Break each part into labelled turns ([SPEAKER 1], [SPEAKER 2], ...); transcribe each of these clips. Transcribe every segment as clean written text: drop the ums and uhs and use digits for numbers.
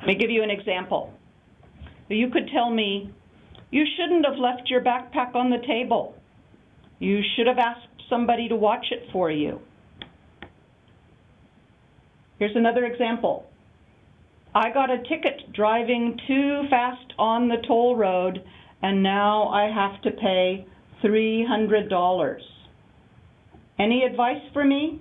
[SPEAKER 1] Let me give you an example. You could tell me, you shouldn't have left your backpack on the table. You should have asked somebody to watch it for you. Here's another example. I got a ticket driving too fast on the toll road, and now I have to pay $300. Any advice for me?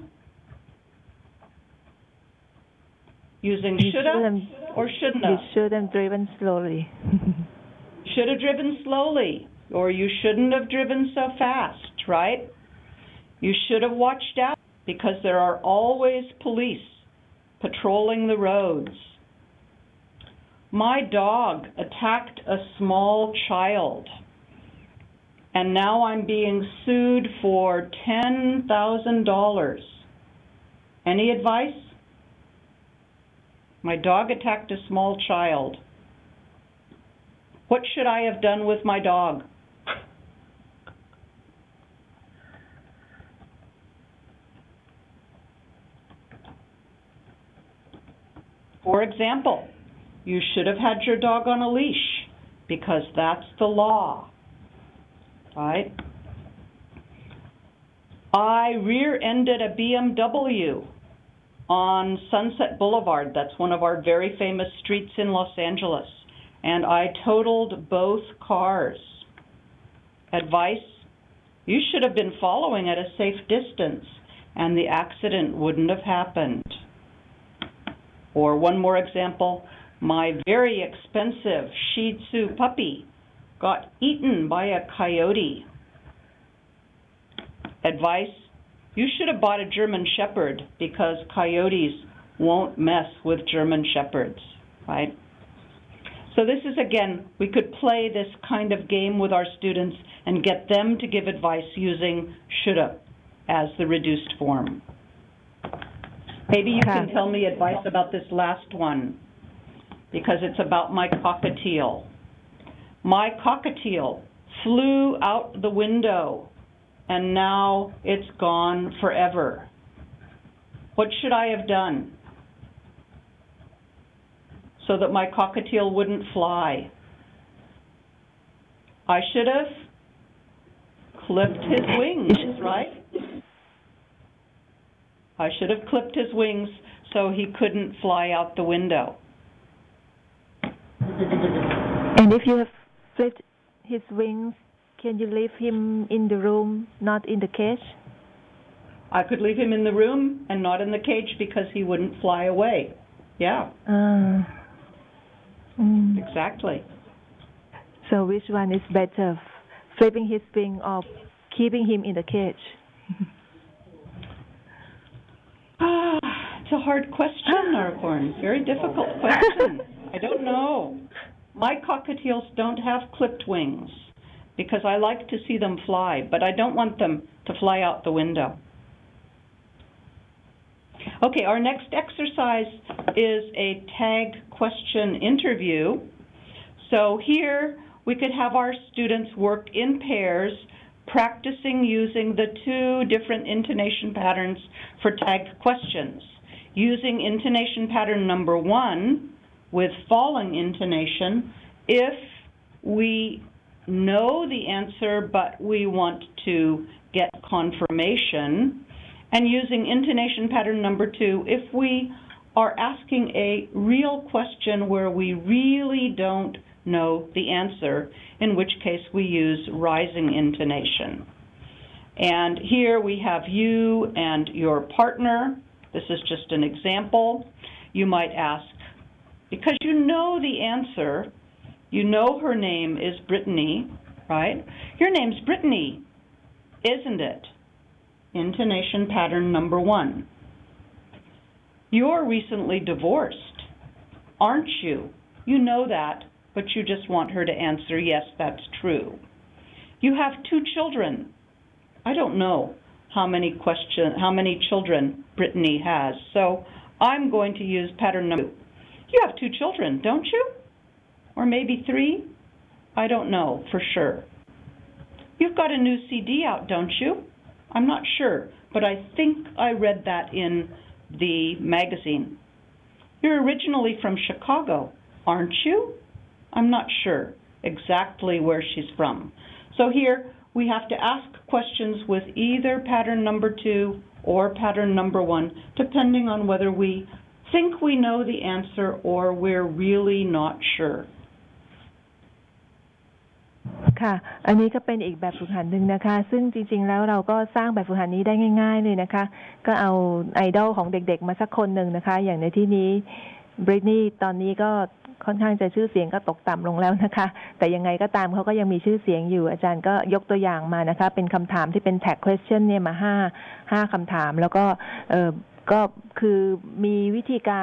[SPEAKER 1] Using shoulda or shouldn't have?
[SPEAKER 2] You should have driven slowly.
[SPEAKER 1] Should have driven slowly, or you shouldn't have driven so fast, right? You should have watched out, because there are always police patrolling the roads. My dog attacked a small child, and now I'm being sued for $10,000. Any advice? My dog attacked a small child. What should I have done with my dog? For example, you should have had your dog on a leash, because that's the law, right? I rear-ended a BMW on Sunset Boulevard. That's one of our very famous streets in Los Angeles. And I totaled both cars. Advice? You should have been following at a safe distance, and the accident wouldn't have happened. Or one more example, my very expensive Shih Tzu puppy got eaten by a coyote. Advice? You should have bought a German Shepherd, because coyotes won't mess with German Shepherds, right? So this is, again, we could play this kind of game with our students and get them to give advice using shoulda as the reduced form. Maybe you can tell me advice about this last one, because it's about my cockatiel. My cockatiel flew out the window, and now it's gone forever. What should I have done so that my cockatiel wouldn't fly? I should have clipped his wings, right? I should have clipped his wings so he couldn't fly out the window.
[SPEAKER 2] And if you have flipped his wings, can you leave him in the room, not in the cage?
[SPEAKER 1] I could leave him in the room and not in the cage, because he wouldn't fly away. Yeah. Exactly.
[SPEAKER 2] So which one is better, flipping his wing or keeping him in the cage?
[SPEAKER 1] It's a hard question, Narakorn. Very difficult question. I don't know. My cockatiels don't have clipped wings, because I like to see them fly, but I don't want them to fly out the window. Okay, our next exercise is a tag question interview. So here we could have our students work in pairs, practicing using the two different intonation patterns for tag questions. Using intonation pattern number 1 with falling intonation if we know the answer but we want to get confirmation, and using intonation pattern number 2 if we are asking a real question where we really don't know the answer, in which case we use rising intonation. And here we have you and your partner. This is just an example. You might ask, because you know the answer, you know her name is Brittany, right? Your name's Brittany, isn't it? Intonation pattern number 1. You're recently divorced, aren't you? You know that, but you just want her to answer, yes, that's true. You have 2 children. I don't know how many children Brittany has, so I'm going to use pattern number 2. You have 2 children, don't you? Or maybe 3? I don't know for sure. You've got a new CD out, don't you? I'm not sure, but I think I read that in the magazine. You're originally from Chicago, aren't you? I'm not sure exactly where she's from. So here we have to ask questions with either pattern number 2 or pattern number 1, depending on whether we think we know the answer or we're really not sure.
[SPEAKER 2] ค่ะอันนี้ก็เป็นอีกแบบฝึกหัดหนึ่งนะคะซึ่งจริงๆแล้วเราก็สร้างแบบฝึกหัดนี้ได้ง่ายๆเลยนะคะก็เอาไอดอลของเด็กๆมาสักคนหนึ่งนะคะอย่างในที่นี้บริตนีย์ตอนนี้ก็ค่อนข้างจะชื่อเสียงก็ตกต่ำลงแล้วนะคะแต่ยังไงก็ตามเขาก็ยังมีชื่อเสียงอยู่อาจารย์ก็ยกตัวอย่างมานะคะเป็นคำถามที่เป็น tag question เนี่ยมา5คำถามแล้วก็คือมีวิธีการ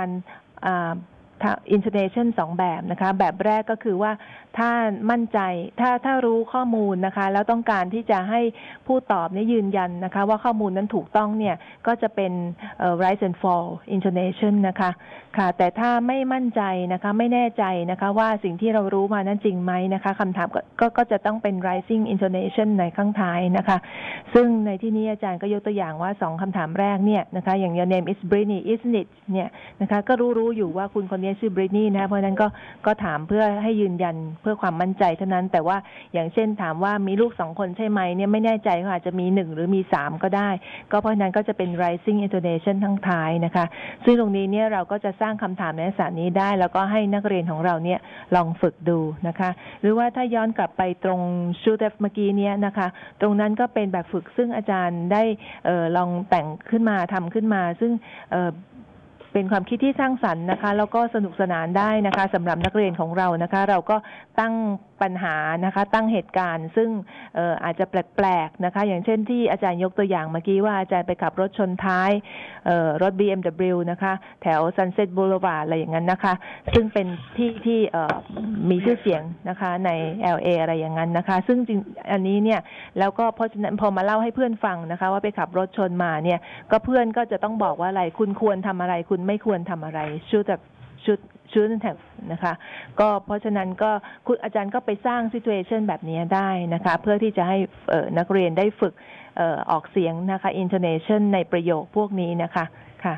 [SPEAKER 2] intonation 2 แบบนะคะแบบแรกก็คือว่าถ้ามั่นใจถ้ารู้ข้อมูลนะคะแล้วต้องการที่จะให้ผู้ตอบยืนยันนะคะว่าข้อมูลนั้นถูกต้องเนี่ยก็จะเป็นrise and fall intonation นะคะค่ะแต่ถ้าไม่มั่นใจนะคะไม่แน่ใจนะคะว่าสิ่งที่เรารู้มานั้นจริงไหมนะคะคำถามก็จะต้องเป็น rising intonation ในข้างท้ายนะคะซึ่งในที่นี้อาจารย์ก็ยกตัวอย่างว่า2คำถามแรกเนี่ยนะคะอย่าง your name is Britney isn't it เนี่ยนะคะก็รู้อยู่ว่าคุณคนนี้ชื่อ Britney นะเพราะฉะนั้นก็ถามเพื่อให้ยืนยันเพื่อความมั่นใจเท่านั้นแต่ว่าอย่างเช่นถามว่ามีลูก2คนใช่ไหมเนี่ยไม่แน่ใจเขาอาจจะมี1หรือมี3ก็ได้ก็เพราะฉะนั้นก็จะเป็น rising intonation ทั้งท้ายนะคะซึ่งตรงนี้เนี่ยเราก็จะสร้างคำถามในลักษณะนี้ได้แล้วก็ให้นักเรียนของเราเนี่ยลองฝึกดูนะคะหรือว่าถ้าย้อนกลับไปตรง shoot up เมื่อกี้เนี่ยนะคะตรงนั้นก็เป็นแบบฝึกซึ่งอาจารย์ได้ลองแต่งขึ้นมาทำขึ้นมาซึ่งเป็นความคิดที่สร้างสรรค์นะคะแล้วก็สนุกสนานได้นะคะสำหรับนักเรียนของเรานะคะเราก็ตั้งปัญหานะคะตั้งเหตุการณ์ซึ่งอาจจะแปลกๆนะคะอย่างเช่นที่อาจารย์ยกตัวอย่างเมื่อกี้ว่าอาจารย์ไปขับรถชนท้ายรถ BMW นะคะแถว Sunset Boulevard อะไรอย่างนั้นนะคะซึ่งเป็นที่มีชื่อเสียงนะคะใน LA อะไรอย่างนั้นนะคะซึ่งจริงอันนี้เนี่ยแล้วก็เพราะฉะนั้นพอมาเล่าให้เพื่อนฟังนะคะว่าไปขับรถชนมาเนี่ยก็เพื่อนก็จะต้องบอกว่าอะไรคุณควรทำอะไรคุณไม่ควรทำอะไรshouldn't have นะคะก็เพราะฉะนั้นก็คุณอาจารย์ก็ไปสร้าง situation แบบนี้ได้นะคะเพื่อที่จะให้นักเรียนได้ฝึกออกเสียงนะคะ intonation ในประโยคพวกนี้นะคะค่ะ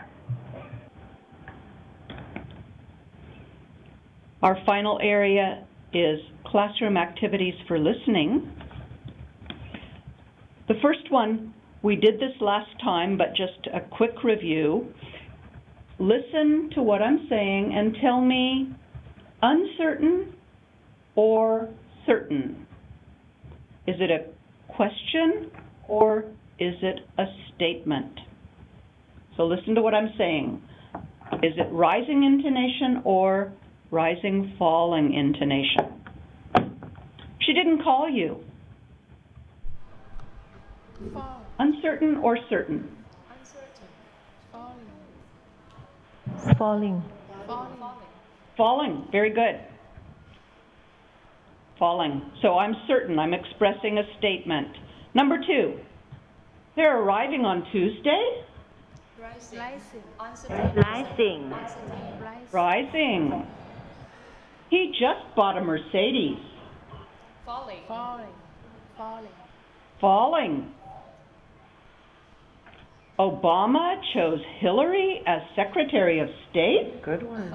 [SPEAKER 1] Our final area is classroom activities for listening. The first one, we did this last time, but just a quick review.Listen to what I'm saying and tell me uncertain or certain. Is it a question or is it a statement? So listen to what I'm saying. Is it rising intonation or rising falling intonation? She didn't call you. Uncertain or certain?Uncertain. Falling. Very good. Falling. So I'm certain. I'm expressing a statement. Number 2. They're arriving on Tuesday. Rising. He just bought a Mercedes. Falling.Obama chose Hillary as Secretary of State?
[SPEAKER 3] Good one.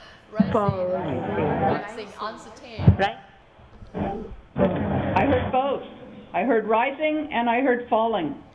[SPEAKER 4] Rising, uncertain.
[SPEAKER 2] Right?
[SPEAKER 1] I heard both. I heard rising and I heard falling.